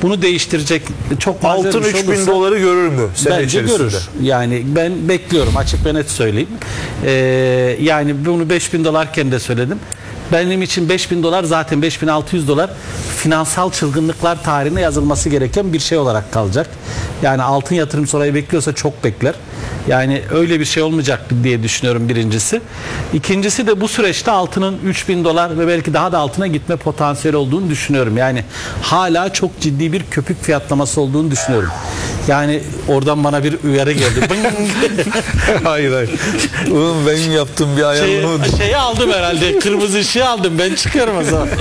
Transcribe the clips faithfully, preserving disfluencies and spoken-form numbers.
bunu değiştirecek çok altın üç bin doları görür mü sene bence içerisinde? Görür. Yani ben bekliyorum, açık ve net söyleyeyim. Ee, yani bunu beş bin dolarken de söyledim. Benim için beş bin dolar zaten beş bin altı yüz dolar finansal çılgınlıklar tarihine yazılması gereken bir şey olarak kalacak. Yani altın yatırımcısı orayı bekliyorsa çok bekler. Yani öyle bir şey olmayacak diye düşünüyorum birincisi. İkincisi de bu süreçte altının üç bin dolar ve belki daha da altına gitme potansiyeli olduğunu düşünüyorum. Yani hala çok ciddi bir köpük fiyatlaması olduğunu düşünüyorum. Yani oradan bana bir uyarı geldi. Hayır hayır. Oğlum benim yaptığım bir ayarlama. Şey, şeyi aldım herhalde. Kırmızı ışığı aldım. Ben çıkıyorum o zaman.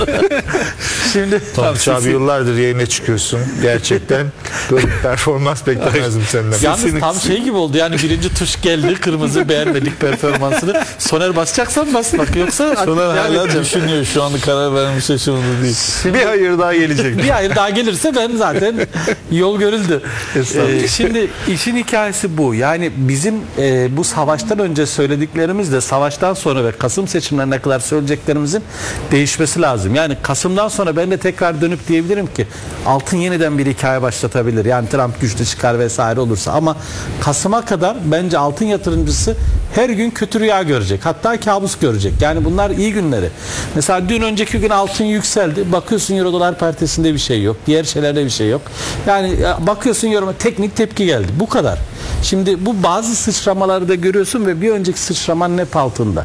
Şimdi Tanış abi yıllardır yayına çıkıyorsun. Gerçekten böyle bir performans beklemezdim senden. Yalnız tam şey gibi oldu. Yani birinci tuş geldi. Kırmızı, beğenmedik performansını. Soner basacaksan bas bak. Yoksa Soner hala düşünüyor. Şu anda karar vermiş aşamada değil. Şimdi bir hayır daha gelecek. Bir hayır daha gelirse ben zaten yol görüldü. Ee, şimdi işin hikayesi bu. Yani bizim e, bu savaştan önce söylediklerimiz de savaştan sonra ve Kasım seçimlerine kadar söyleyeceklerimizin değişmesi lazım. Yani Kasım'dan sonra ben de tekrar dönüp diyebilirim ki altın yeniden bir hikaye başlatabilir. Yani Trump güçlü çıkar vesaire olursa, ama Kasım'a kadar bence altın yatırımcısı her gün kötü rüya görecek. Hatta kabus görecek. Yani bunlar iyi günleri. Mesela dün önceki gün altın yükseldi. Bakıyorsun euro dolar paritesinde bir şey yok. Diğer şeylerde bir şey yok. Yani bakıyorsun yoruma teknik tepki geldi. Bu kadar. Şimdi bu bazı sıçramaları da görüyorsun ve bir önceki sıçraman hep altında.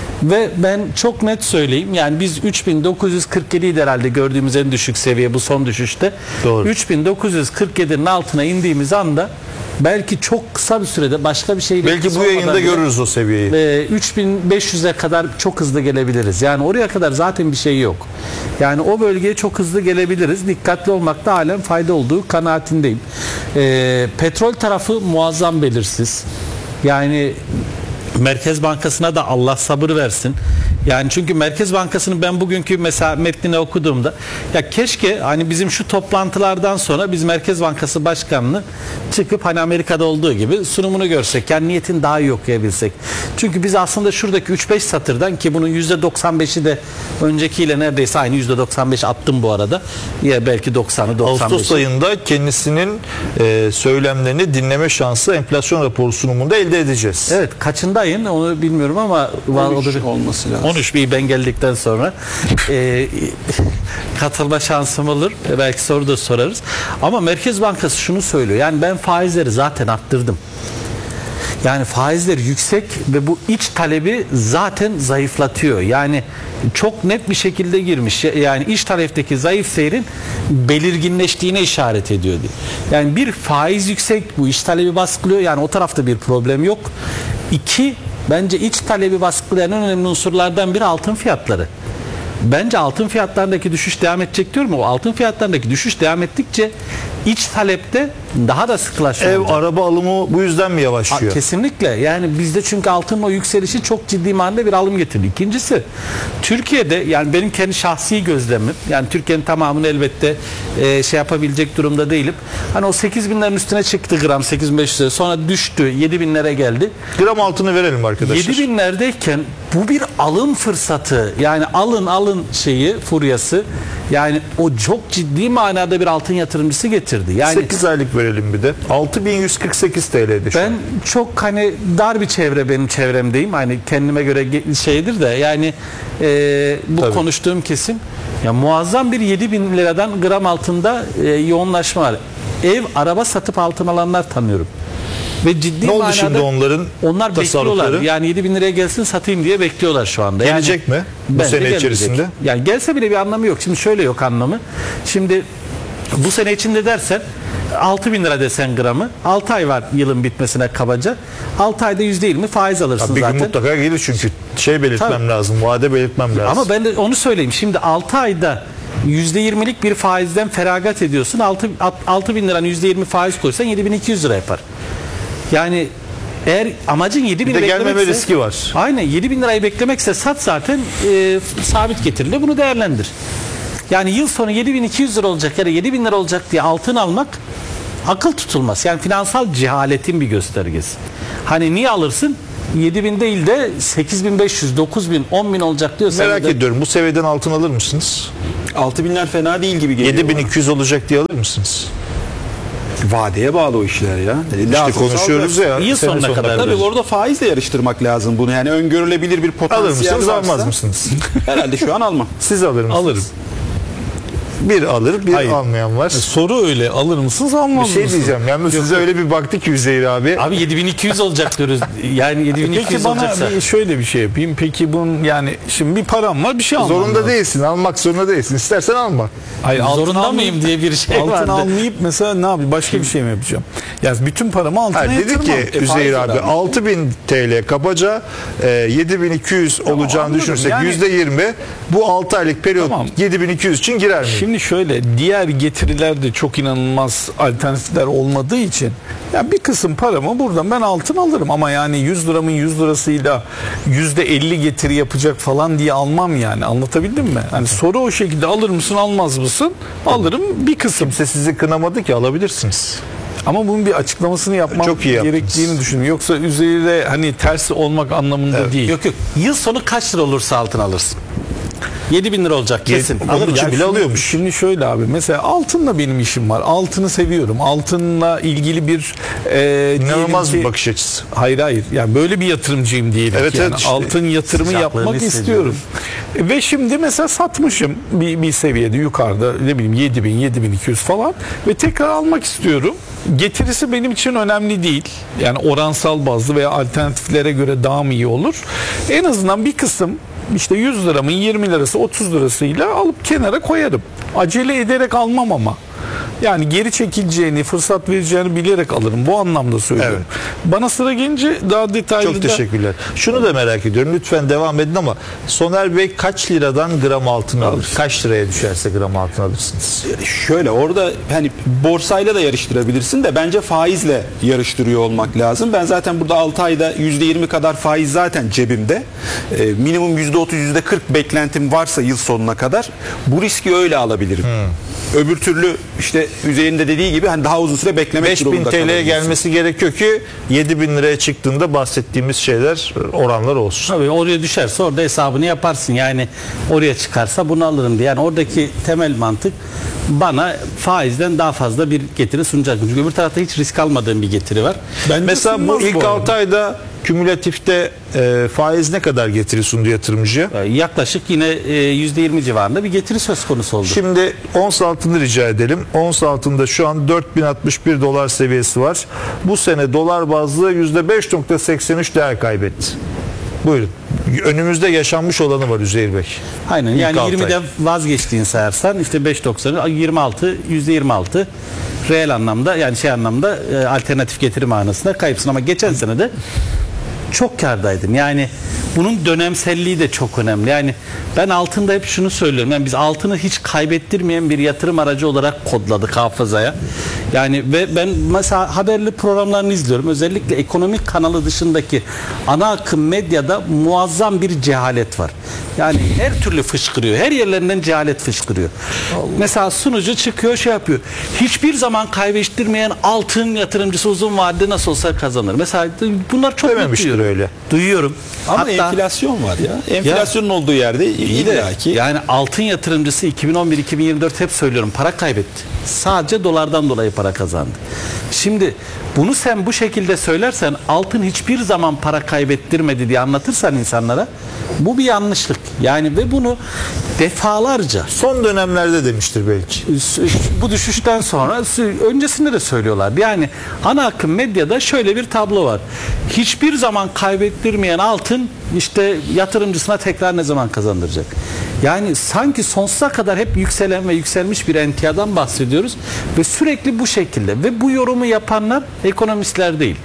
Ve ben çok net söyleyeyim, yani biz üç bin dokuz yüz kırk yedi'ydi herhalde gördüğümüz en düşük seviye bu son düşüşte. Doğru. üç bin dokuz yüz kırk yedi'nin altına indiğimiz anda belki çok kısa bir sürede başka bir şeyle belki bu yayında görürüz o seviyeyi. E, üç bin beş yüz'e kadar çok hızlı gelebiliriz. Yani oraya kadar zaten bir şey yok. Yani o bölgeye çok hızlı gelebiliriz. Dikkatli olmakta halen fayda olduğu kanaatindeyim. E, petrol tarafı muazzam belirsiz. Yani Merkez Bankası'na da Allah sabır versin. Yani çünkü Merkez Bankası'nın ben bugünkü mesela metnini okuduğumda, ya keşke hani bizim şu toplantılardan sonra biz Merkez Bankası Başkanı'nı çıkıp hani Amerika'da olduğu gibi sunumunu görsek. Yani niyetin daha iyi okuyabilsek. Çünkü biz aslında şuradaki üç beş satırdan, ki bunun yüzde doksan beş'i de öncekiyle neredeyse aynı, yüzde doksan beş attım bu arada. Ya belki doksan'ı doksan beş'i. Ağustos ayında kendisinin e, söylemlerini dinleme şansı enflasyon raporu sunumunda elde edeceğiz. Evet, kaçında ayın onu bilmiyorum ama on üç olması lazım. on üç bir ben geldikten sonra e, katılma şansım olur. E, belki soru da sorarız. Ama Merkez Bankası şunu söylüyor. Yani ben faizleri zaten arttırdım. Yani faizler yüksek ve bu iç talebi zaten zayıflatıyor. Yani çok net bir şekilde girmiş. Yani iç taleптeki zayıf seyrin belirginleştiğine işaret ediyordu. Yani bir, faiz yüksek, bu iç talebi baskılıyor. Yani o tarafta bir problem yok. İki, bence iç talebi baskılayan en önemli unsurlardan biri altın fiyatları. Bence altın fiyatlarındaki düşüş devam edecek diyorum. O altın fiyatlarındaki düşüş devam ettikçe iç talepte daha da sıkılaşıyor. Ev, araba alımı bu yüzden mi yavaşlıyor? Kesinlikle. Yani bizde çünkü altının o yükselişi çok ciddi manada bir alım getirdi. İkincisi, Türkiye'de, yani benim kendi şahsi gözlemim, yani Türkiye'nin tamamını elbette e, şey yapabilecek durumda değilim. Hani o sekiz binlerin üstüne çıktı gram, sekiz bin beş yüz'e, sonra düştü, yedi binlere geldi. Gram altını verelim arkadaşlar. yedi binlerdeyken bu bir alım fırsatı. Yani alın alın şeyi, furyası. Yani o çok ciddi manada bir altın yatırımcısı getirdi. Yani sekiz aylık verelim bir de. altı bin yüz kırk sekiz T L'de şu ben an. çok hani dar bir çevre, benim çevremdeyim. Hani kendime göre şeydir de yani e, bu Tabii. konuştuğum kesim ya muazzam bir yedi bin liradan gram altında e, yoğunlaşma var. Ev, araba satıp altın alanlar tanıyorum. Ve ciddi ne oldu manada şimdi onların onlar bekliyorlar. Yani yedi bin liraya gelsin satayım diye bekliyorlar şu anda. Gelecek yani, mi bu sene gelmeyecek. içerisinde? Yani gelse bile bir anlamı yok. Şimdi şöyle yok anlamı. Şimdi bu sene içinde dersen altı bin lira desen gramı, altı ay var yılın bitmesine kabaca. altı ayda yüzde yirmi faiz alırsın bir zaten. gün mutlaka gelir çünkü şey belirtmem Tabii. lazım, vade belirtmem lazım. Ama ben de onu söyleyeyim. Şimdi altı ayda yüzde yirmilik bir faizden feragat ediyorsun. altı bin liranın yüzde yirmi faiz koysan yedi bin iki yüz lira yapar. Yani eğer amacın yedi bin bir de gelmeme beklemekse, riski var. Aynen, yedi bin lirayı beklemekse sat zaten, e, sabit getirili, bunu değerlendir. Yani yıl sonu yedi bin iki yüz lira olacak ya da yedi bin lira olacak diye altın almak akıl tutulmaz. Yani finansal cehaletin bir göstergesi. Hani niye alırsın? yedi bin değil de sekiz bin beş yüz, dokuz bin, on bin olacak diyorsan. Merak da... ediyorum, bu seviyeden altın alır mısınız? altı binler fena değil gibi geliyor. yedi bin iki yüz olacak diye alır mısınız? Vadeye bağlı o işler ya. İşte konuşuyoruz ya. Yıl sene sonuna kadar. Tabii orada faizle yarıştırmak lazım bunu. Yani öngörülebilir bir Alır potansiyel mısınız, varsa, almaz mısınız? herhalde şu an almam. Siz alır mısınız? Alırım. Bir alır, bir Hayır. almayan var. Soru öyle, alır mısınız Bir almaz şey mısınız? diyeceğim. Yalnız size öyle bir baktı ki Üzeyir abi. Abi yedi bin iki yüz olacak diyoruz. Yani yedi bin iki Peki yüz bana olacaksa. bir şöyle bir şey yapayım. Peki bunun yani şimdi bir param var, bir şey almam Zorunda lazım. değilsin. Almak zorunda değilsin. İstersen alma. Hayır, altın Zorunda almayıp- mıyım diye bir şey altın vardı. almayıp mesela ne yapayım? Başka bir şey mi yapacağım? Yani bütün paramı altına Hayır, dedi yatırmam. ki E, Üzeyir faiz abi var. altı bin T L kabaca e, yedi bin iki yüz olacağını anladım. düşünürsek Yani- yüzde yirmi bu altı aylık periyot Tamam. yedi bin iki yüz için girer mi? Şimdi şöyle, diğer getiriler de çok inanılmaz alternatifler olmadığı için ya bir kısım paramı buradan ben altın alırım ama yani yüz liramın yüz lirasıyla yüzde elli getiri yapacak falan diye almam yani. Anlatabildim mi? Hani soru o şekilde, alır mısın almaz mısın? Alırım bir kısım. Kimse sizi kınamadı ki, alabilirsiniz. Ama bunun bir açıklamasını yapmam Çok iyi yaptınız. gerektiğini düşünüyorum. Yoksa üzerinde hani tersi olmak anlamında değil. Yok yok. Yıl sonu kaç lira olursa altın alırsın. yedi bin lira olacak kesin. Onun Alır için mısın? bile alıyormuş. Şimdi şöyle abi, mesela altınla benim işim var. Altını seviyorum. Altınla ilgili bir e, İnanılmaz diyelim bir ki- bakış açısı. Hayır hayır. Yani böyle bir yatırımcıyım diyelim Evet, ki. Yani evet işte. altın yatırımı Sıcaklığını yapmak hissediyorum. istiyorum. Ve şimdi mesela satmışım bir, bir seviyede yukarıda, ne bileyim yedi bin yedi bin iki yüz falan ve tekrar almak istiyorum. Getirisi benim için önemli değil. Yani oransal bazlı veya alternatiflere göre daha mı iyi olur? En azından bir kısım işte yüz liramın yirmi lirası otuz lirasıyla alıp kenara koyarım. Acele ederek almam ama. Yani geri çekileceğini, fırsat vereceğini bilerek alırım. Bu anlamda söylüyorum. Bana sıra gelince daha detaylı Çok da- teşekkürler. Şunu da merak ediyorum. Lütfen devam edin ama Soner Bey kaç liradan gram altın alır? Kaç liraya düşerse gram altın alırsınız? Şöyle orada hani borsayla da yarıştırabilirsin de bence faizle yarıştırıyor olmak lazım. Ben zaten burada altı ayda yüzde yirmi kadar faiz zaten cebimde. Ee, minimum yüzde otuz yüzde kırk beklentim varsa yıl sonuna kadar bu riski öyle alabilirim. Öbür türlü işte üzerinde dediği gibi hani daha uzun süre beklemek beş bin durumunda T L'ye kalabilirsin. gelmesi gerekiyor ki yedi bin liraya çıktığında bahsettiğimiz şeyler, oranlar olsun. Tabii oraya düşerse orada hesabını yaparsın. Yani oraya çıkarsa bunu alırım diye. Yani oradaki temel mantık bana faizden daha fazla bir getiri sunacak. Çünkü öbür tarafta hiç risk almadığım bir getiri var. Bence Mesela bu sunmaz ilk arada. altı ayda kümülatifte e, faiz ne kadar getiri sundu yatırımcıya? Ee, Yaklaşık yine e, yüzde yirmi civarında bir getiri söz konusu oldu. Şimdi ons altını rica edelim. Ons altında şu an dört bin altmış bir dolar seviyesi var. Bu sene dolar bazlı yüzde beş virgül seksen üç değer kaybetti. Buyurun. Önümüzde yaşanmış olanı var Üzeyir Bey. Aynen. İlk Yani altı ay. yirmide vazgeçtiğini sayarsan işte beş virgül doksanı yirmi altı yüzde yirmi altı reel anlamda yani şey anlamda e, alternatif getiri manasında kayıpsın ama geçen sene de çok kârdaydın. Yani bunun dönemselliği de çok önemli. Yani ben altında hep şunu söylüyorum. Yani biz altını hiç kaybettirmeyen bir yatırım aracı olarak kodladık hafızaya. Yani ve ben mesela haberli programlarını izliyorum. Özellikle ekonomik kanalı dışındaki ana akım medyada muazzam bir cehalet var. Yani her türlü fışkırıyor. Her yerlerinden cehalet fışkırıyor. Mesela sunucu çıkıyor şey yapıyor. Hiçbir zaman kaybettirmeyen altın yatırımcısı uzun vadede nasıl olsa kazanır. Mesela bunlar çok net Dememiştir duyuyorum. öyle. Duyuyorum. Ama Hatta enflasyon var ya. Enflasyonun olduğu yerde iyi de illa ki yani altın yatırımcısı iki bin on bir iki bin yirmi dört hep söylüyorum para kaybetti. Sadece dolardan dolayı para kazandı. Şimdi bunu sen bu şekilde söylersen altın hiçbir zaman para kaybettirmedi diye anlatırsan insanlara bu bir yanlışlık. Yani ve bunu defalarca Son dönemlerde demiştir belki. bu düşüşten sonra öncesinde de söylüyorlar. Yani ana akım medyada şöyle bir tablo var. Hiçbir zaman kaybettirmeyen altın işte yatırımcısına tekrar ne zaman kazandıracak? Yani sanki sonsuza kadar hep yükselen ve yükselmiş bir emtiadan bahsediyoruz ve sürekli bu şekilde ve bu yorumu yapanlar ekonomistler değil.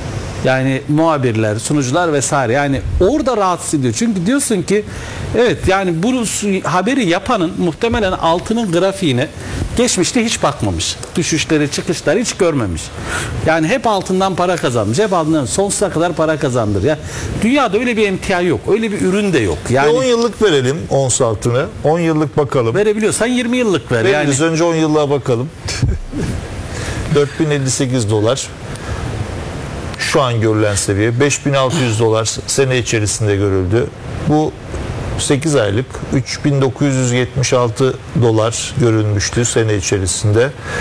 Yani muhabirler, sunucular vesaire. Yani orada rahatsız ediyor. Çünkü diyorsun ki evet yani bu haberi yapanın muhtemelen altının grafiğine geçmişte hiç bakmamış. Düşüşleri, çıkışları hiç görmemiş. Yani hep altından para kazanmış. Hep altından sonsuza kadar para kazandır. Ya dünyada öyle bir emtia yok. Öyle bir ürün de yok. Yani on Yani yıllık verelim ons altını. on yıllık bakalım. verebiliyorsan yirmi yıllık ver. Yani Veririz, önce on yıllığa bakalım. dört bin elli sekiz dolar. Şu an görülen seviye beş bin altı yüz dolar sene içerisinde görüldü. Bu sekiz aylık üç bin dokuz yüz yetmiş altı dolar görülmüştü sene içerisinde.